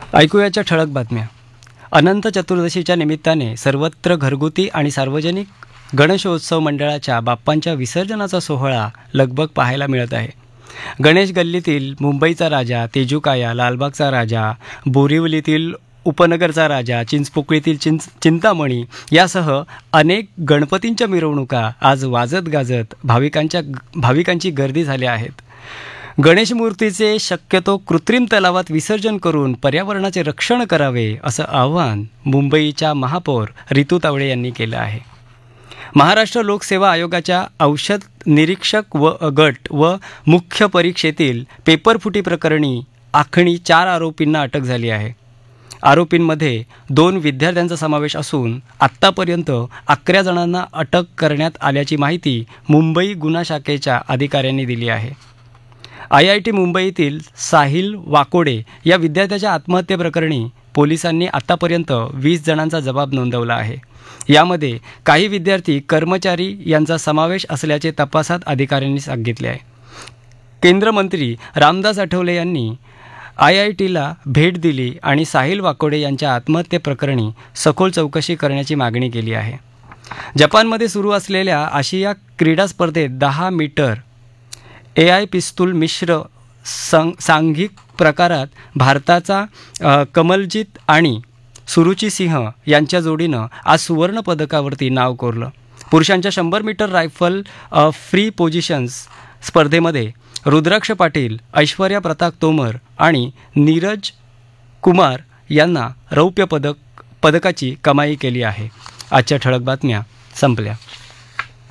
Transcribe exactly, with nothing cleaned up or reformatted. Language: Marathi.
ऐकूयाच्या ठळक बातम्या. अनंत चतुर्दशीच्या निमित्ताने सर्वत्र घरगुती आणि सार्वजनिक गणेशोत्सव मंडळाच्या बाप्पांच्या विसर्जनाचा सोहळा लगबग पाहायला मिळत आहे. गणेश गल्लीतील मुंबईचा राजा, तेजुकाया, लालबागचा राजा, बोरिवलीतील उपनगरचा राजा, चिंचपोकळीतील चिंच चिंतामणी यासह अनेक गणपतींच्या मिरवणुका आज वाजत गाजत भाविकांच्या भाविकांची गर्दी झाल्या आहेत. गणेश मूर्तीचे शक्यतो कृत्रिम तलावात विसर्जन करून पर्यावरणाचे रक्षण करावे असं आवाहन मुंबईच्या महापौर रितू तावडे यांनी केलं आहे. महाराष्ट्र लोकसेवा आयोगाच्या औषध निरीक्षक व गट व मुख्य परीक्षेतील पेपरफुटी प्रकरणी आखणी चार आरोपींना अटक झाली आहे. आरोपींमध्ये दोन विद्यार्थ्यांचा समावेश असून आत्तापर्यंत अकरा जणांना अटक करण्यात आल्याची माहिती मुंबई गुन्हा शाखेच्या अधिकाऱ्यांनी दिली आहे. आय आय टी मुंबईतील साहिल वाकोडे या विद्यार्थ्याच्या आत्महत्येप्रकरणी पोलिसांनी आत्तापर्यंत वीस जणांचा जबाब नोंदवला आहे. यामध्ये काही विद्यार्थी कर्मचारी यांचा समावेश असल्याचे तपासात अधिकाऱ्यांनी सांगितले आहे. केंद्र मंत्री रामदास आठवले यांनी आय आय टीला भेट दिली आणि साहिल वाकोडे यांच्या आत्महत्येप्रकरणी सखोल चौकशी करण्याची मागणी केली आहे. जपानमध्ये सुरू असलेल्या आशिया क्रीडा स्पर्धेत दहा मीटर ए आय पिस्तूल मिश्र सं सांघिक प्रकारात भारताचा कमलजीत आणि सुरुची सिंह यांच्या जोडीनं आज सुवर्ण पदकावरती नाव कोरलं. पुरुषांच्या शंभर मीटर रायफल फ्री पोझिशन्स स्पर्धेमध्ये रुद्राक्ष पाटील, ऐश्वर्या प्रताप तोमर आणि नीरज कुमार यांना रौप्य पदक पदकाची कमाई केली आहे. आजच्या ठळक बातम्या संपल्या.